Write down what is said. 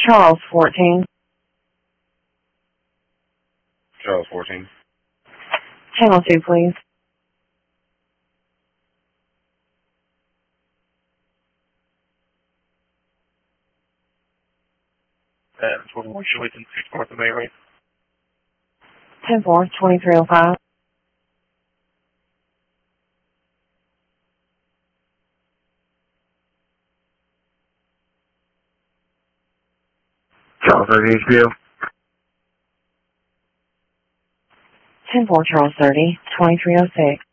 Charles 14. Charles 14. Channel 2, please. At 21 Shillington, 6 North of May, right? 10-4, 2305. Charles 30 HBO. 10-4, Charles 30, 2306.